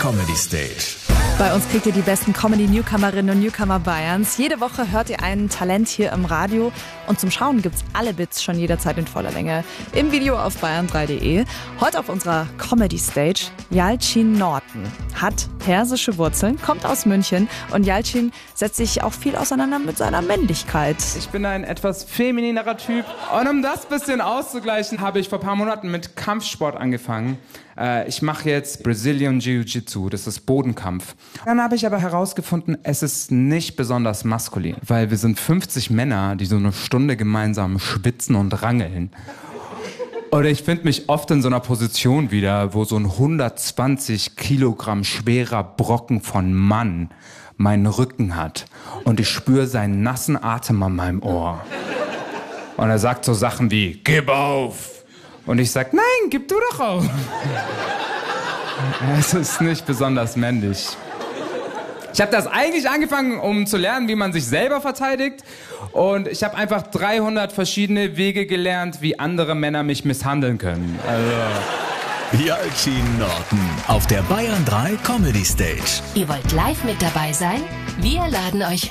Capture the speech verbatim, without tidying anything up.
Comedy Stage. Bei uns kriegt ihr die besten Comedy-Newcomerinnen und Newcomer Bayerns. Jede Woche hört ihr ein Talent hier im Radio. Und zum Schauen gibt's alle Bits schon jederzeit in voller Länge. Im Video auf bayern drei punkt de. Heute auf unserer Comedy Stage Yalcin Norton. Hat persische Wurzeln, kommt aus München. Und Yalcin setzt sich auch viel auseinander mit seiner Männlichkeit. Ich bin ein etwas femininerer Typ. Und um das bisschen auszugleichen, habe ich vor ein paar Monaten mit Kampfsport angefangen. Äh, ich mache jetzt Brazilian Jiu-Jitsu, das ist Bodenkampf. Dann habe ich aber herausgefunden, es ist nicht besonders maskulin, weil wir sind fünfzig Männer, die so eine Stunde gemeinsam schwitzen und rangeln. Oder ich finde mich oft in so einer Position wieder, wo so ein hundertzwanzig Kilogramm schwerer Brocken von Mann meinen Rücken hat. Und ich spüre seinen nassen Atem an meinem Ohr. Und er sagt so Sachen wie, gib auf! Und ich sag, nein, gib du doch auf! Es ist nicht besonders männlich. Ich habe das eigentlich angefangen, um zu lernen, wie man sich selber verteidigt. Und ich habe einfach dreihundert verschiedene Wege gelernt, wie andere Männer mich misshandeln können. Also Yalcin Norton auf der Bayern drei Comedy Stage. Ihr wollt live mit dabei sein? Wir laden euch